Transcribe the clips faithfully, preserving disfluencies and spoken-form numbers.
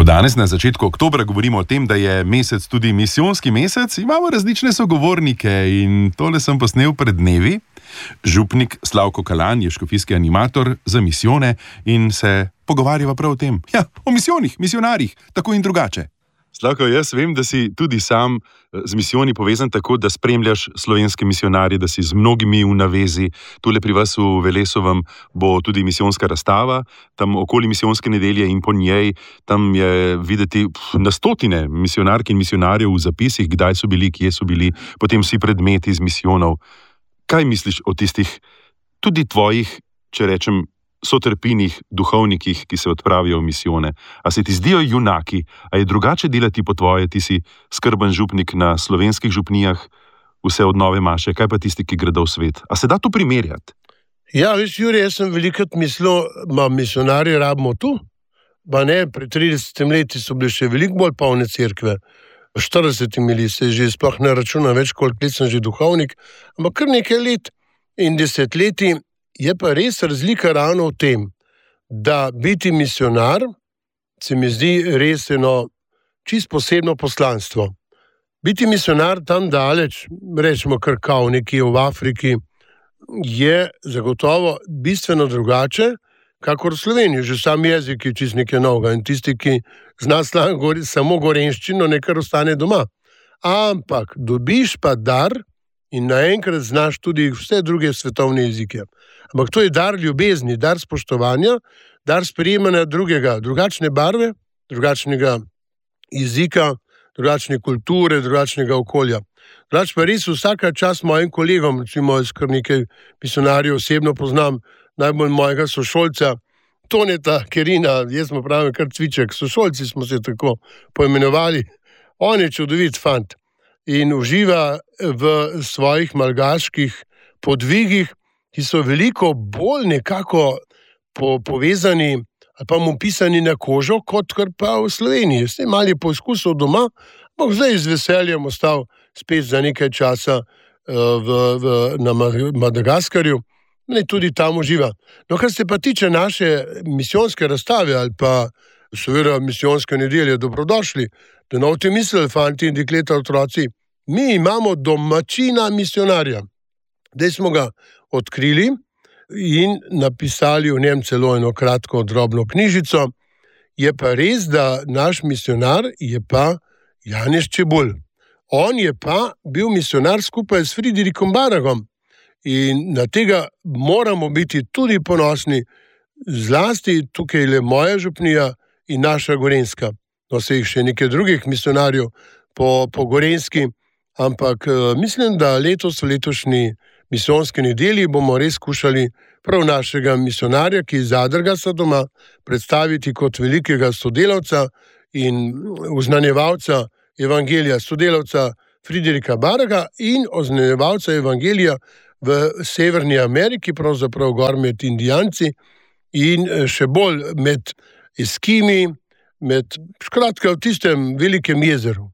Danes na začetku oktobra govorimo o tem, da je mesec tudi misijonski mesec. Imamo različne sogovornike in tole sem posnel pred dnevi. Župnik Slavko Kalan je škofijski animator za misijone in se pogovarjava prav o tem. Ja, o misijonih, misionarjih, tako in drugače. Slavko, jaz vem, da si tudi sam z misijoni povezan tako, da spremljaš slovenske misionarje, da si z mnogimi v navezi. Tule pri vas v Velesovem bo tudi misijonska razstava, tam okoli misijonske nedelje in po njej, tam je videti na stotine misionark in misionarjev v zapisih, kdaj so bili, kje so bili, potem vsi predmeti iz misijonov. Kaj misliš o tistih, tudi tvojih, če rečem, sotrpinih duhovnikih, ki se odpravijo v misijone? A se ti zdijo junaki? A je drugače delati po tvoje? Ti si skrben župnik na slovenskih župnijah, vse od Nove Maše, kaj pa tisti, ki gredo v svet? A se da to primerjati? Ja, veš, Jure, jaz sem velikrat mislil, ma misionarji rabimo tu, pa ne, pred tridesetimi leti so bile še veliko bolj polne cerkve, štiridesetimi leti se že sploh ne računa več, koliko let sem že duhovnik, ampak kar nekaj let in desetletij. Je pa res razlika ravno v tem, da biti misionar se mi zdi res eno čist posebno poslanstvo. Biti misionar tam daleč, rečemo kar kao nekje v Afriki, je zagotovo bistveno drugače, kakor v Sloveniji. Že sam jezik je čist nekaj novega in tisti, ki zna samo gorenščino, nekaj ostane doma. Ampak dobiš pa dar in naenkrat znaš tudi vse druge svetovne jezike. Ampak to je dar ljubezni, dar spoštovanja, dar sprejemanja drugega, drugačne barve, drugačnega jezika, drugačne kulture, drugačnega okolja. Drugač pa res vsaka čast mojim kolegom, recimo jaz kar nekaj misionarjev osebno poznam, najbolj mojega sošolca, Toneta Kerina, jaz mu pravim kar Cviček, sošolci smo se tako poimenovali. On je čudovit fant in uživa v svojih malgaških podvigih, ki so veliko bolj nekako po, povezani ali pa mu pisani na kožo, kot kar pa v Sloveniji. S tem mali poizkusil doma, ampak zdaj z veseljem ostal spet za nekaj časa v, v, na Madagaskarju, ne tudi tam uživa. No, kar se pa tiče naše misijonske razstave ali pa seveda misijonske nedelje, dobrodošli, da ne boste mislili, fanti in dekleta, otroci, mi imamo domačina misionarja. Zdaj smo ga odkrili in napisali v njem celo eno kratko drobno knjižico. Je pa res, da naš misionar je pa Janez Čebulj. On je pa bil misionar skupaj s Friedrichom Baragom in na tega moramo biti tudi ponosni, zlasti tukaj le moja župnija in naša Gorenjska. No, se jih še nekaj drugih misionarjev po, po Gorenjski, ampak mislim, da letos v letošnji misijonski nedelji bomo res skušali prav našega misionarja, ki iz Zadrgasa doma, predstaviti kot velikega sodelavca in oznanjevalca evangelija, sodelavca Friedricha Baraga in oznanjevalca evangelija v Severni Ameriki, pravzaprav gor med Indijanci in še bolj med Eskimi, med, skratka, v tistem velikem jezeru.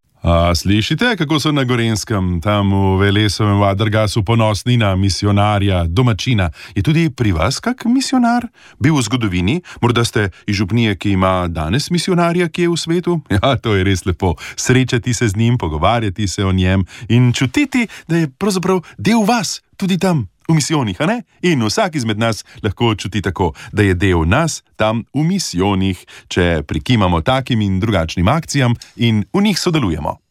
A slišite, kako so na Gorenskem, tam v Velesovem Vadargasu ponosni na misionarja, domačina? Je tudi pri vas kak misionar? Bil v zgodovini? Morda ste iz župnije, ki ima danes misionarja, ki je v svetu? Ja, to je res lepo. Srečati se z njim, pogovarjati se o njem in čutiti, da je pravzaprav del vas, tudi tam v misijonih, a ne? In vsak izmed nas lahko čuti tako, da je del nas tam v misijonih, če prikimamo takim in drugačnim akcijam in v njih sodelujemo.